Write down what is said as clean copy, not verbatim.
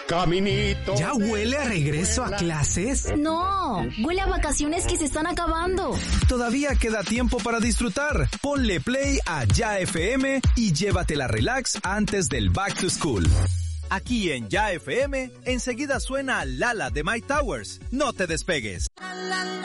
Caminito. ¿Ya huele a regreso a clases? No, huele a vacaciones que se están acabando. Todavía queda tiempo para disfrutar. Ponle play a Ya FM y llévatela relax antes del Back to School. Aquí en Ya FM, enseguida suena Lala de My Towers. No te despegues.